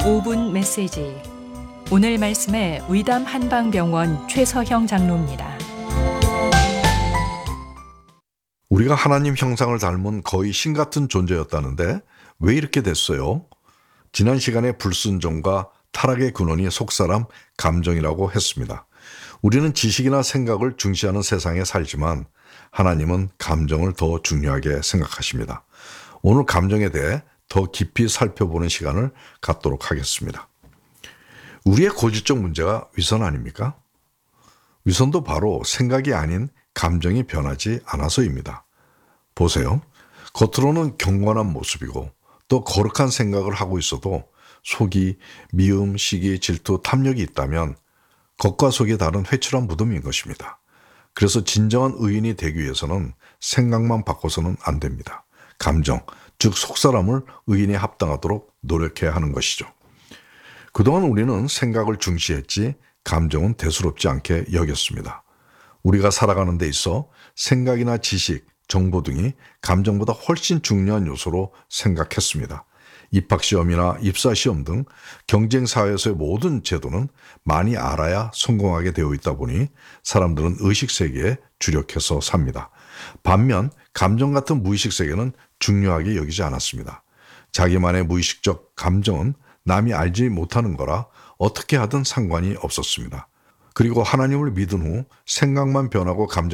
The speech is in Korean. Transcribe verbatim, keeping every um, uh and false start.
오 분 메시지. 오늘 말씀에 의담 한방병원 최서형 장로입니다. 우리가 하나님 형상을 닮은 거의 신 같은 존재였다는데 왜 이렇게 됐어요? 지난 시간에 불순종과 타락의 근원이 속사람 감정이라고 했습니다. 우리는 지식이나 생각을 중시하는 세상에 살지만 하나님은 감정을 더 중요하게 생각하십니다. 오늘 감정에 대해 더 깊이 살펴보는 시간을 갖도록 하겠습니다. 우리의 고질적 문제가 위선 아닙니까? 위선도 바로 생각이 아닌 감정이 변하지 않아서입니다. 보세요. 겉으로는 경건한 모습이고 또 거룩한 생각을 하고 있어도 속이 미움, 시기, 질투, 탐욕이 있다면 겉과 속이 다른 회칠한 무덤인 것입니다. 그래서 진정한 의인이 되기 위해서는 생각만 바꿔서는 안 됩니다. 감정, 즉 속사람을 의인에 합당하도록 노력해야 하는 것이죠. 그동안 우리는 생각을 중시했지 감정은 대수롭지 않게 여겼습니다. 우리가 살아가는 데 있어 생각이나 지식, 정보 등이 감정보다 훨씬 중요한 요소로 생각했습니다. 입학시험이나 입사시험 등 경쟁사회에서의 모든 제도는 많이 알아야 성공하게 되어 있다 보니 사람들은 의식세계에 주력해서 삽니다. 반면 감정 같은 무의식 세계는 중요하게 여기지 않았습니다. 자기만의 무의식적 감정은 남이 알지 못하는 거라 어떻게 하든 상관이 없었습니다. 그리고 하나님을 믿은 후 생각만 변하고 감정